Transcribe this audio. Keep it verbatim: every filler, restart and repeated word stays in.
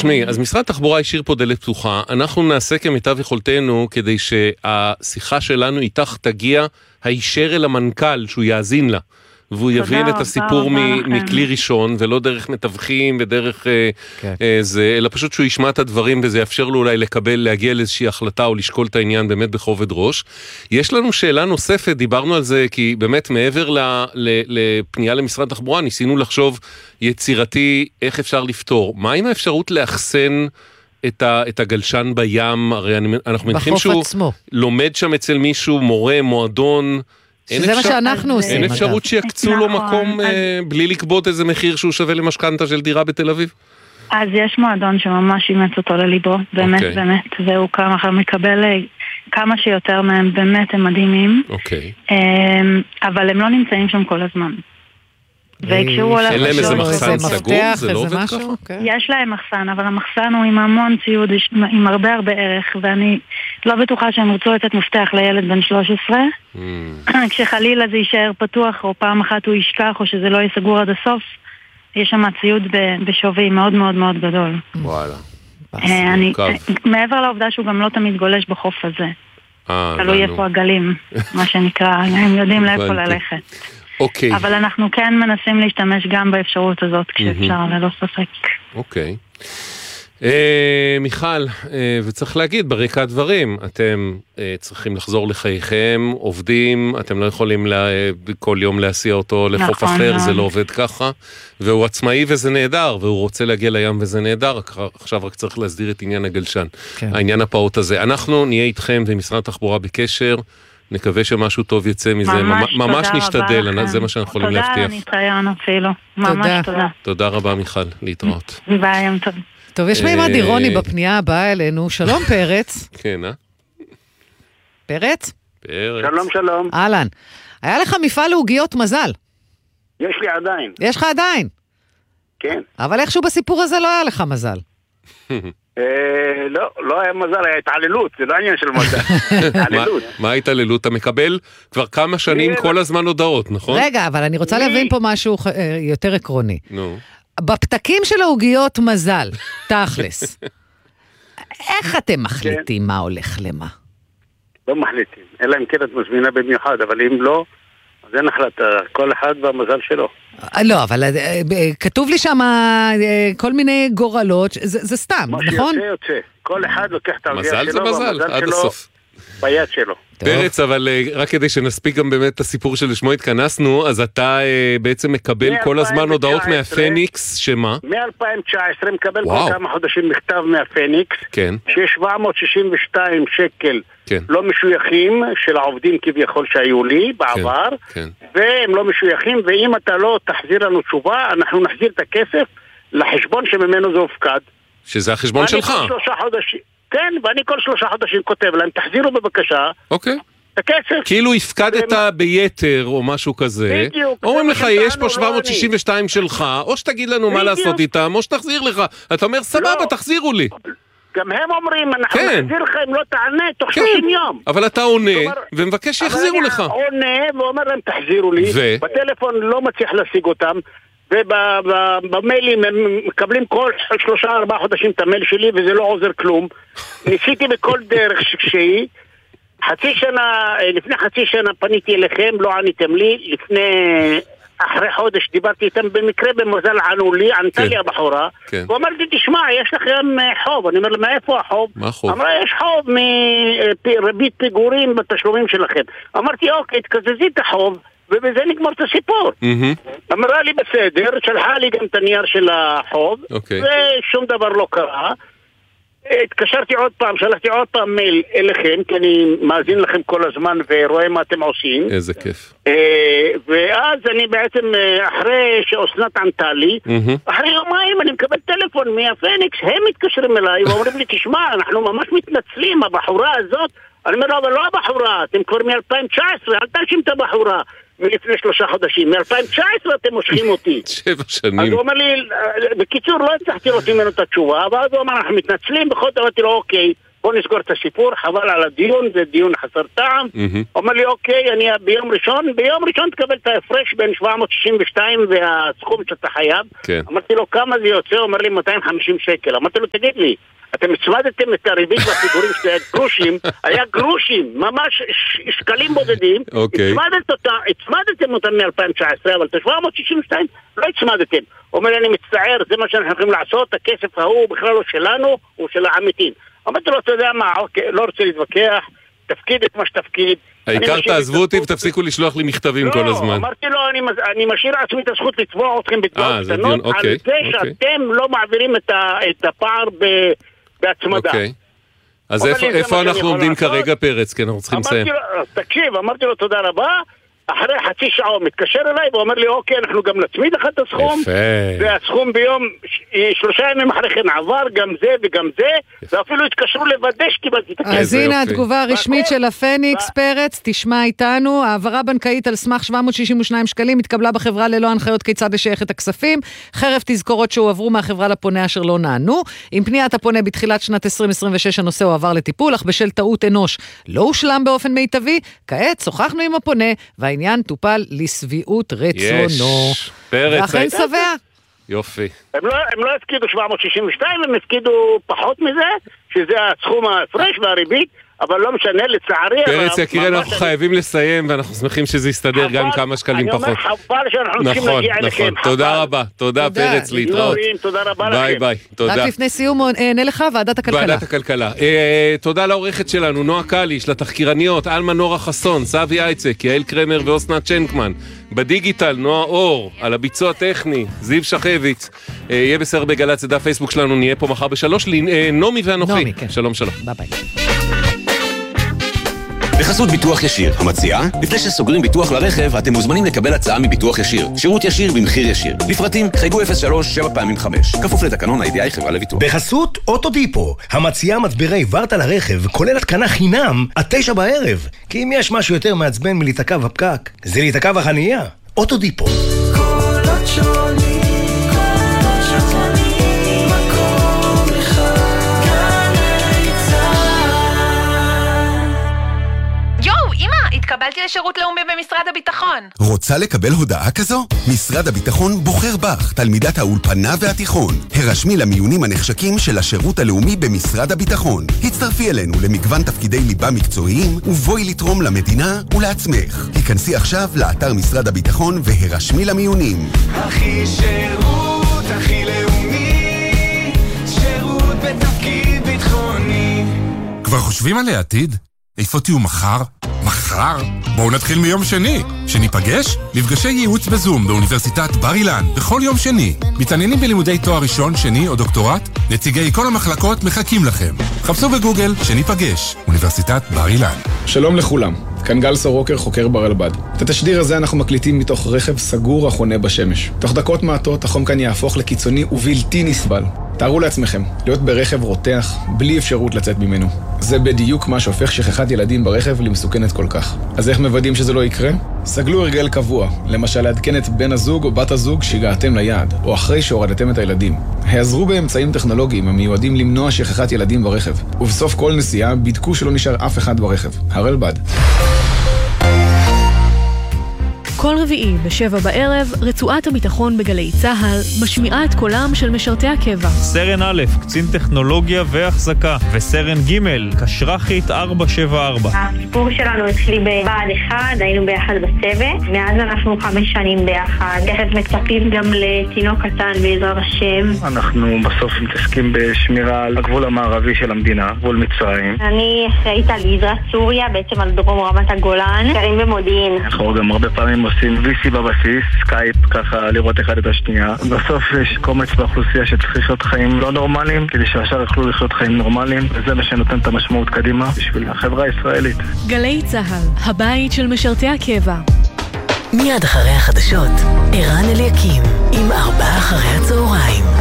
תשמעי, אז משרד התחבורה השאיר פה דלת פתוחה, אנחנו נעשה כמיטב יכולתנו כדי שהשיחה שלנו איתך תגיע הישר אל המנכ"ל שהוא יאזין לה, והוא יבין את הסיפור מכלי ראשון, ולא דרך מתווכים ודרך זה, אלא פשוט שהוא ישמע את הדברים, וזה יאפשר לו אולי לקבל, להגיע לאיזושהי החלטה, או לשקול את העניין באמת בכובד ראש. יש לנו שאלה נוספת, דיברנו על זה, כי באמת מעבר לפנייה למשרד התחבורה, ניסינו לחשוב יצירתי איך אפשר לפתור. מה עם האפשרות לאחסן את הגלשן בים? הרי אנחנו מניחים שהוא לומד שם אצל מישהו, מורה, מועדון, שזה מה שאנחנו עושים. אין אפשרות שיקצו לו מקום בלי לקבות איזה מחיר שהוא שווה למשכנתה של דירה בתל אביב? אז יש מועדון שממש אימץ אותו לליבו, באמת, באמת, והוא כמה מקבל כמה שיותר מהם, באמת הם מדהימים, אבל הם לא נמצאים שם כל הזמן. אין להם איזה מחסן סגור? זה לא עובד ככה? יש להם מחסן, אבל המחסן הוא עם המון ציוד, עם הרבה הרבה ערך, ואני לא בטוחה שהם רצו לתת מפתח לילד בן שלוש עשרה, כשחלילה זה יישאר פתוח, או פעם אחת הוא ישכח, או שזה לא יהיה סגור עד הסוף, יש שם ציוד בשווי מאוד מאוד מאוד גדול. וואלה. מעבר לעובדה שהוא גם לא תמיד גולש בחוף הזה. תלוי איפה הגלים, מה שנקרא, הם יודעים לאיפה ללכת. אוקיי. אבל אנחנו כן מנסים להשתמש גם באפשרות הזאת כשאפשר, ללא ספק. אוקיי. מיכל, וצריך להגיד ברקע הדברים, אתם צריכים לחזור לחייכם, עובדים, אתם לא יכולים כל יום להסיע אותו לחוף אחר, זה לא עובד ככה, והוא עצמאי וזה נהדר, והוא רוצה להגיע לים וזה נהדר, עכשיו רק צריך להסדיר את עניין הגלשן, העניין הפעוט הזה. אנחנו נהיה איתכם ומשרד התחבורה בקשר, נקווה שמשהו טוב יצא מזה, ממש נשתדל, זה מה שאנחנו יכולים להבטיח. תודה על הניסיון אפילו, ממש תודה. תודה רבה מיכל, להתראות. ביי, יום טוב. טוב, יש מימד אירוני בפנייה הבאה אלינו, שלום פרץ. כן, אה? פרץ? פרץ. שלום, שלום. אהלן, היה לך מפעל לעוגיות מזל. יש לי עדיין. יש לך עדיין? כן. אבל איכשהו בסיפור הזה לא היה לך מזל. לא, לא היה מזל, היה התעללות, זה לא עניין של מזל. מה ההתעללות? אתה מקבל כבר כמה שנים כל הזמן הודעות, נכון? רגע, אבל אני רוצה להבין פה משהו יותר עקרוני. בפתקים של העוגיות מזל, תכלס, איך אתם מחליטים מה הולך למה? לא מחליטים, אלא אם כן את מזמינה במיוחד, אבל אם לא, אז אין החלטה, כל אחד והמזל שלו. לא, אבל כתוב לי שם כל מיני גורלות, זה סתם, נכון? מה שיוצא יוצא, כל אחד לוקח את העוגיה שלו, והמזל שלו ביד שלו. פרץ, אבל רק כדי שנספיק גם באמת את הסיפור של שמו התכנסנו, אז אתה בעצם מקבל כל הזמן הודעות מהפניקס, שמה? מ-אלפיים תשע עשרה מקבל כל כמה חודשים מכתב מהפניקס, שיש שבע מאות שישים ושתיים שקל לא משויכים של העובדים כביכול שהיו לי בעבר, והם לא משויכים, ואם אתה לא תחזיר לנו תשובה, אנחנו נחזיר את הכסף לחשבון שממנו זה הופקד. שזה החשבון שלך. ואני כל שלושה חודשים, כן, ואני כל שלושה חודשים כותב להם, תחזירו בבקשה. אוקיי. את הכסף. כאילו הפקדת ביתר או משהו כזה. בדיוק. אומרים לך, יש פה שבע מאות שישים ושתיים שלך, או שתגיד לנו מה לעשות איתם, או שתחזיר לך. אתה אומר, סבבה, תחזירו לי. גם הם אומרים, אנחנו נחזיר לך אם לא תענה תוך שלושים יום. אבל אתה עונה ומבקש שיחזירו לך. אבל אני עונה ואומר להם תחזירו לי, בטלפון לא מצליח להשיג אותם, ובמיילים הם מקבלים כל שלושה ארבעה חודשים את המייל שלי וזה לא עוזר כלום. ניסיתי בכל דרך שהיא, חצי שנה, לפני חצי שנה פניתי אליכם, לא עניתם לי, לפני... אחרי חודש דיברתי איתם במקרה במזל ענו לי, ענתה לי הבחורה, ואמרתי, תשמע, יש לכם חוב. אני אומר לה, מאיפה החוב? מה חוב? אמרה, יש חוב מריבית פיגורים בתשלומים שלכם. אמרתי, אוקיי, תקזזי את החוב, ובזה נגמר את הסיפור. אמרה לי, בסדר, שלחה לי גם את הנייר של החוב, ושום דבר לא קרה. התקשרתי עוד פעם, שלחתי עוד פעם מייל אליכם, כי אני מאזין לכם כל הזמן ורואה מה אתם עושים. איזה כיף. ואז אני בעצם, אחרי שאוסנת ענתה לי, אחרי יומיים אני מקבל טלפון מהפניקס, הם מתקשרים אליי ואומרים לי, תשמע, אנחנו ממש מתנצלים, הבחורה הזאת, אני אומר לו, אבל לא הבחורה, אתם כבר מ-אלפיים תשע עשרה, אל תאשים את הבחורה. מלפני שלושה חודשים, מ-אלפיים תשע עשרה אתם מושכים אותי. שבע שנים. אז הוא אומר לי, בקיצור לא הצלחתי לראות ממנו את התשובה, ואז הוא אמר, אנחנו מתנצלים, בכל זאת אמרתי לו, אוקיי, בוא נסגור את הסיפור, חבל על הדיון, זה דיון חסר טעם. אומר לי, אוקיי, אני ביום ראשון, ביום ראשון תקבל את ההפרש בין שבע מאות שישים ושתיים והסכום שאתה חייב. אמרתי לו, כמה זה יוצא? אומר לי, מאתיים וחמישים שקל. אמרתי לו, תגיד לי, אתם הצמדתם את הריבית והפיגורים שהיה גרושים, היה גרושים, ממש שקלים בודדים, הצמדתם אותם מ-אלפיים תשע עשרה, אבל את שבע מאות שישים ושתיים לא הצמדתם. אומר לי, אני מצטער, זה מה שאנחנו יכולים לעשות, הכסף ההוא בכלל לא שלנו, הוא של העמיתים. אמרתי לו, אתה יודע מה, לא רוצה להתווכח, תפקיד את מה שתפקיד. העיקר תעזבו אותי ותפסיקו לשלוח לי מכתבים כל הזמן. לא, אמרתי לו, אני משאיר לעצמי את הזכות לתבוע אתכם בתביעות קטנות, על זה שאתם לא מעבירים את הפער בהצמדה. אז איפה אנחנו עומדים כרגע, פרץ? כי אנחנו צריכים לסיים. תקשיב, אמרתי לו תודה רבה, אחרי חצי שעה הוא מתקשר אליי ואומר לי, אוקיי, אנחנו גם נצמיד לך את הסכום, והסכום ביום, שלושה ימים אחרי כן עבר, גם זה וגם זה, ואפילו התקשרו לוודא שקיבלתי את הכסף. אז הנה התגובה הרשמית של הפניקס, פרץ, תשמע איתנו, העברה בנקאית על סמך שבע מאות שישים ושניים שקלים, התקבלה בחברה ללא הנחיות כיצד לשייך את הכספים, חרף תזכורות שהועברו מהחברה לפונה אשר לא נענו, עם פניית הפונה בתחילת שנת עשרים עשרים ושש הנושא הועבר לטיפול, אך בשל טעות אנוש לא הושלם באופן מיטבי, כעת שוחחנו עם הפונה, העניין טופל לסביעות רצונו. יש, פרץ. ואכן שבע. יופי. הם לא, הם לא הפקידו שבע מאות שישים ושתיים, הם הפקידו פחות מזה, שזה הסכום ההפרש והריבית, אבל לא משנה, לצערי. פרץ יקיר, אנחנו חייבים לסיים, ואנחנו שמחים שזה יסתדר גם כמה שקלים פחות. אני אומר חבל שאנחנו צריכים להגיע אליכם. נכון, תודה רבה. תודה פרץ, להתראות. תודה רבה לכם. ביי ביי, תודה. רק לפני סיום, ענה לך, ועדת הכלכלה. ועדת הכלכלה. תודה לעורכת שלנו, נועה קליש, לתחקירניות, אלמה נורה חסון, סבי אייצק, יעל קרמר ואוסנת צ'נקמן. בדיגיטל, נועה אור, על הביצוע הטכני, זיו שחביץ. יהיה בסדר בגל"צ, זה דף פייסבוק שלנו, נהיה פה מחר בשלוש. נעמי ואנוכי. שלום שלום. ביי ביי. בחסות ביטוח ישיר, המציעה, לפני שסוגרים ביטוח לרכב, אתם מוזמנים לקבל הצעה מביטוח ישיר. שירות ישיר במחיר ישיר. לפרטים, חייגו אפס שלוש שבע פעמים חמש. כפוף לתקנון ה-איי די איי חברה לביטוח. בחסות אוטודיפו, המציעה מצברי ורטה לרכב, כולל התקנה חינם, עד תשע בערב. כי אם יש משהו יותר מעצבן מלהיתקע בפקק, זה להיתקע בחנייה. אוטודיפו. קולות שונים. התקבלתי לשירות לאומי במשרד הביטחון. רוצה לקבל הודעה כזו? משרד הביטחון בוחר בך, תלמידת האולפנה והתיכון. הרשמי למיונים הנחשקים של השירות הלאומי במשרד הביטחון. הצטרפי אלינו למגוון תפקידי ליבה מקצועיים, ובואי לתרום למדינה ולעצמך. היכנסי עכשיו לאתר משרד הביטחון והרשמי למיונים. הכי שירות, הכי לאומי, שירות בתפקיד ביטחוני. כבר חושבים על העתיד? איפה תהיו מחר? מחר? בואו נתחיל מיום שני. שניפגש? מפגשי ייעוץ בזום באוניברסיטת בר אילן בכל יום שני. מתעניינים בלימודי תואר ראשון, שני או דוקטורט? נציגי כל המחלקות מחכים לכם. חפשו בגוגל שניפגש. אוניברסיטת בר אילן. שלום לכולם. כאן גל סורוקר, חוקר ברלב"ד. את התשדיר הזה אנחנו מקליטים מתוך רכב סגור החונה בשמש. תוך דקות מעטות החום כאן יהפוך לקיצוני ובלתי נסבל. תארו לעצמכם, להיות ברכב רותח, בלי אפשרות לצאת ממנו. זה בדיוק מה שהופך שכחת ילדים ברכב למסוכנת כל כך. אז איך מוודאים שזה לא יקרה? סגלו הרגל קבוע, למשל לעדכן את בן הזוג או בת הזוג שהגעתם ליעד, או אחרי שהורדתם את הילדים. העזרו באמצעים טכנולוגיים המיועדים למנוע שכחת ילדים ברכב, ובסוף כל נסיעה בדקו שלא נשאר אף אחד ברכב. הרלב"ד. כל רביעי בשבע בערב, רצועת הביטחון בגלי צהל משמיעה את קולם של משרתי הקבע. סרן א', קצין טכנולוגיה והחזקה, וסרן ג', קשרחית ארבע שבע ארבע. הסיפור שלנו התחיל בבעד אחד, היינו ביחד בצוות, מאז אנחנו חמש שנים ביחד. תכף מצפים גם לתינוק קטן בעזרת השם. אנחנו בסוף מתעסקים בשמירה על הגבול המערבי של המדינה, גבול מצרים. אני אחראית על גזרת סוריה, בעצם על דרום רמת הגולן, קרים במודיעין. אנחנו גם הרבה פעמים עושים וי סי בבסיס, סקייפ, ככה לראות אחד את השנייה. בסוף יש קומץ באוכלוסייה שצריך לחיות חיים לא נורמליים, כדי שהשאר יוכלו לחיות חיים נורמליים, וזה מה שנותן את המשמעות קדימה בשביל החברה הישראלית. גלי צהל, הבית של משרתי הקבע. מיד אחרי החדשות, ערן אליקים, עם ארבעה אחרי הצהריים.